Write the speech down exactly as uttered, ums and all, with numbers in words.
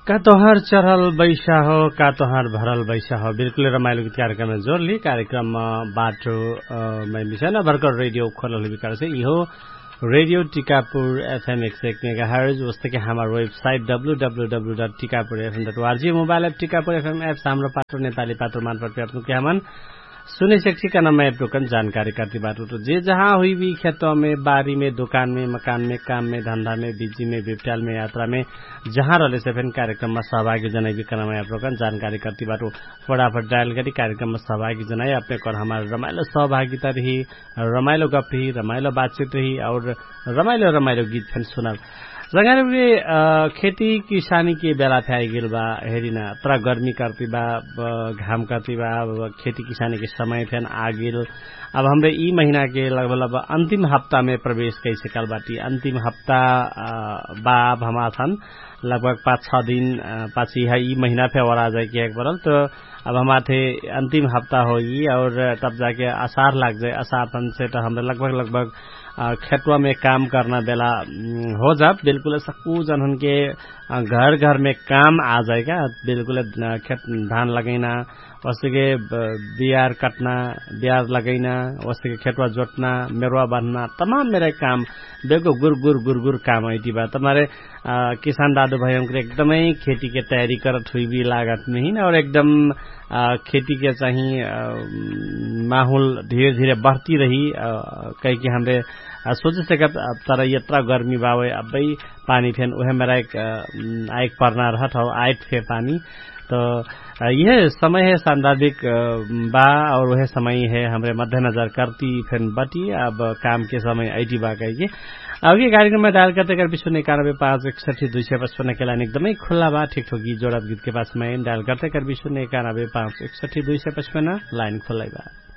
का तोहर चढ़ल बैसा हो का तोहर भरल बैसा हो बिल्कुल रमाइलो गीत कार्यक्रम में जोड़ ली कार्यक्रम बाटो में मिशन भर्खर रेडियो खोलल विकार से इहो रेडियो टिकापुर एफएम एक सौ एक मेगाहर्ज वस्तै के हमार वेबसाइट डब्ल्यू डब्ल्यू डब्ल्यू डट टिकापुर एफएम डट ORG mobile app Tikapur FM app हाम्रो पात्र नेपाली पात्र मान पर आपको क्या मन सुने सेक्सी का नाम है टोकन जानकारी करती बात तो जे जहाँ हुई भी खेतों में बारी में दुकान में मकान में काम में धंधा में बिजी में विपटाल में यात्रा में जहाँ रहे से फिर कार्यक्रम में सहभागी जनाई भी करना है टोकन जानकारी करती बात फटाफट डायल करी कार्यक्रम में सहभागी जनाई अपने कर हमारे रमाइलो सहभागिता रही रमाइलो गप रही रमाइलो बातचीत रही और रमाइलो रमाइलो गीत फिर सुना जगह खेती किसानी के बेला थे आइगेल बा हेरिना तरा गर्मी करती बा घाम करती बा खेती किसानी के समय थे आगिल अब हमरे ई महीना के लगभग अंतिम हफ्ता में प्रवेश कैसे कल बाटी अंतिम हफ्ता बा हमारा थन लगभग पाँच छह दिन पाँच ई महीना पे और आ जाए कि एक बरल तो अब हमारे अंतिम हफ्ता होगी और तब जाके आसार लग जाए आसार तन से तो हमरे लगभग लगभग खेतवा में काम करना बेला हो जा बिल्कुल सकू जन के घर घर में काम आ जाएगा बिल्कुल खेत धान लगैना वस्तु के बियार कटना बियार लगैना वस्तु के खेतवा जोतना मेरवा बांधना तमाम मेरे काम देखो गुर गुर गुर गुर काम आई बा तुम्हारे किसान दादू भाइयों के एकदम खेती के तैयारी करत हुई भी लागत में ही और एकदम खेती के चाहिए माहौल धीरे धीरे बढ़ती रही कहीं कि हमरे सोचे से तर यत्रा गर्मी बावे अब पानी थे वह मेरा एक आयक पड़ना रहा था आयत थे पानी तो यह समय है सांदर्भिक बा और वह समय है हमरे मद्देनजर करती फिर बटी अब काम के समय आईटी बा कही अब ये कार्यक्रम में डायल करते कर विश्व इक्यानबे पाँच इकसठी दुई सौ पचपन के लाइन एकदम खुला बा ठीक ठोक जोड़ब गीत के पास में डायल करते कर विश्व इक्यानबे पाँच इकसठी दुई सौ पचपन लाइन खुला बा।